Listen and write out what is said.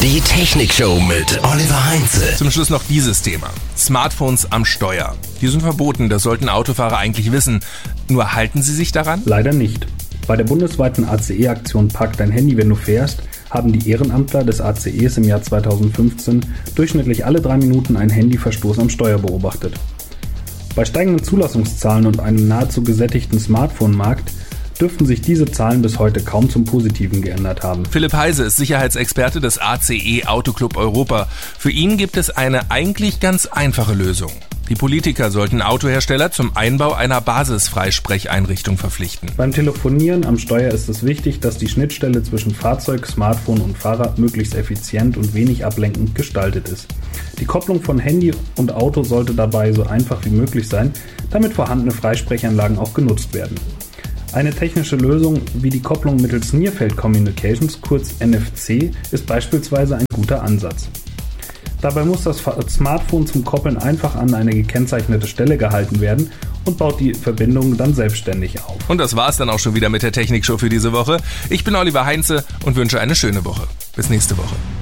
Die Technikshow mit Oliver Heinze. Zum Schluss noch dieses Thema. Smartphones am Steuer. Die sind verboten, das sollten Autofahrer eigentlich wissen. Nur halten sie sich daran? Leider nicht. Bei der bundesweiten ACE-Aktion Pack dein Handy, wenn du fährst, haben die Ehrenamtler des ACEs im Jahr 2015 durchschnittlich alle 3 Minuten einen Handyverstoß am Steuer beobachtet. Bei steigenden Zulassungszahlen und einem nahezu gesättigten Smartphone-Markt dürften sich diese Zahlen bis heute kaum zum Positiven geändert haben. Philipp Heise ist Sicherheitsexperte des ACE Autoclub Europa. Für ihn gibt es eine eigentlich ganz einfache Lösung. Die Politiker sollten Autohersteller zum Einbau einer Basisfreisprecheinrichtung verpflichten. Beim Telefonieren am Steuer ist es wichtig, dass die Schnittstelle zwischen Fahrzeug, Smartphone und Fahrer möglichst effizient und wenig ablenkend gestaltet ist. Die Kopplung von Handy und Auto sollte dabei so einfach wie möglich sein, damit vorhandene Freisprechanlagen auch genutzt werden. Eine technische Lösung wie die Kopplung mittels Near Field Communications, kurz NFC, ist beispielsweise ein guter Ansatz. Dabei muss das Smartphone zum Koppeln einfach an eine gekennzeichnete Stelle gehalten werden und baut die Verbindung dann selbstständig auf. Und das war's dann auch schon wieder mit der Technikshow für diese Woche. Ich bin Oliver Heinze und wünsche eine schöne Woche. Bis nächste Woche.